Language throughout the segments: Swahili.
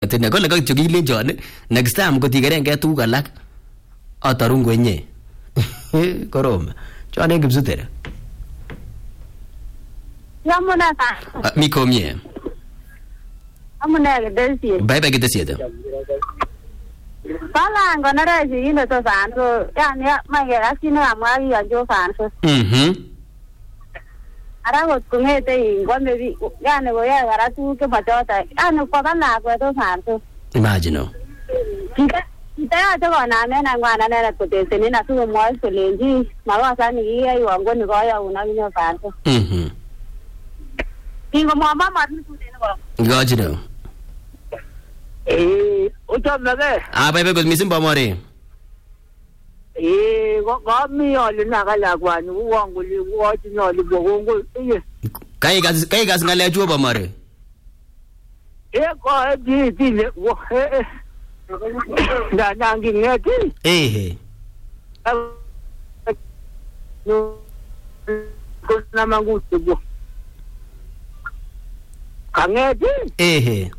oratinwek kole kityo kilenjon next time kotigerenge tuguk alak atarun kwenye korom chon en Kipsutere Yamuna mi komie amune ketesiet bye ketesiet Kala ngonere chikinde to sanso yani maikekas kamwa kiyocho sanso Ara kot kongete ingome biik yani koyoe kora tuguk chemochoto yani koba lakwet to sanso imagine Chito yoche konamen angwan anendet kotesenin asikomwochi kolenji makosa nikikiyaiwon ko nikoyoun akinye sanso Ingomwomwa matututen ko Gojino Uchomege bye kot missing Bomore komi ale nakalakwani uwanguli uwachinyoli bokongo iye Kaigas ngalechu Bomore ko ditile nangi ngeti na manguste bo Kangeti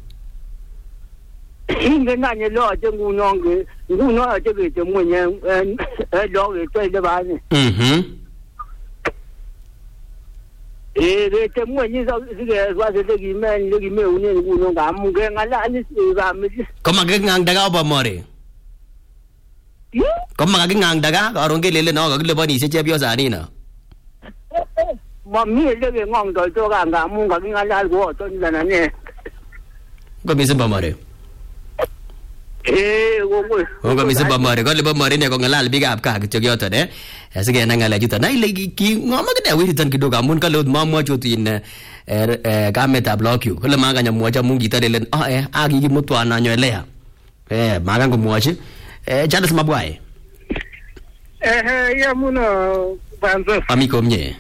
Inge nanye loje ngunonge ngunoje bete mwenye loge twende bani bete mwenye sige waze legi une ngunonga amunge ngala ani ba mi Koma ngang daga Bomore Koma ngang daga karon kelele no kakilebonise chepyosanino Mami lege ngong to ga ngamunga ngala go to ndana ne Ko missing Bomore Ongo missing Bomore ko lebo Bomore ne ko ngalal bigap ka kityo yoton sige na ngala juta na ile ki ngoma kede wiritan kidogo amun kalod mamwa chotin kametab lokyu kole maganya mwacha mungi tarelen akikimutwa anyoelea magan kumwachi Charles Mabwae yamuno banzo amiko mnye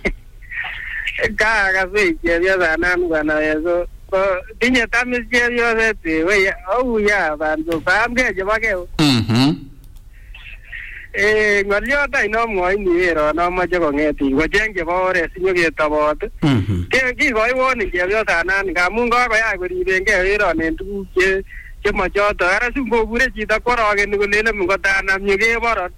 kasi chepyosanan bwana yeso tinye tamis chepyoset we ya banzo faamge chebo keu ngoliot ainon mwoini wero nomoche kong'etin kocheng chebo oret sinyoketobot kikoiwonin chepyosanan ngamun kakoyach koribengei weronen tuguk chemochoto ara singobure chito kworokeni kolele ngotanam nyokeborot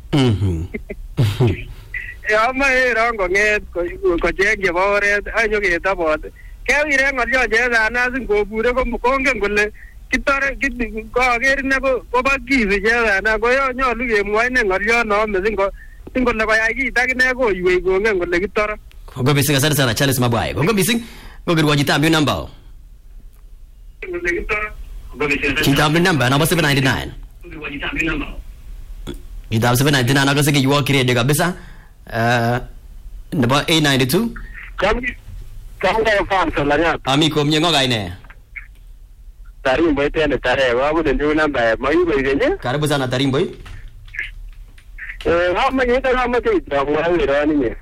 Amae ron kong'et kocheng chebo oret anyoketobot kewire ngoliot chepyosanan singobure kongen kole kitore koker ine kobo kisi chepyosanan nyolu kemwoi ine ngoliot noome singole koyai kit akine koiwei kongen kole kitore Kongo missing asante sana Charles Mabwae Kongo missing ngokirwochi tambi namba Kitambi namba number 799 Kitambi 799 akose kiwa kirede kabisa Nebo 892 Kanga fanso lanya Amiko mnye ngoga ine Tarimbo itende tare wabude ndio namba mayugo irenye Karibu sana Tarimbo Hama nyita kama tita mwawiro ninye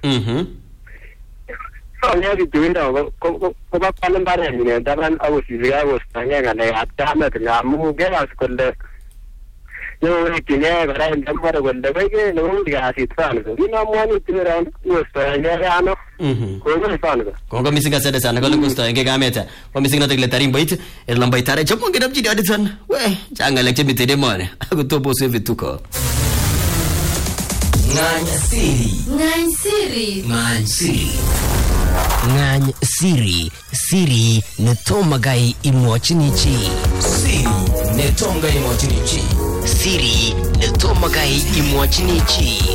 Sonya kituinda ko bakale mbare ni ndaran awusiga wostanya ngane atama ngamu gela skolle Yo kine gara ndamara gonda bege no ndiga sitfano dina mwani tira wostanya ano Kongo missing asante sana kole kusto enge gameta ko missing natakle Tarimbo it lamba itare chomo ngedam jidi aditsan we changa lekche mitede mone akutopo se vituko Nganya siri siri netomagai imwachinichi siri netomagai imwachinichi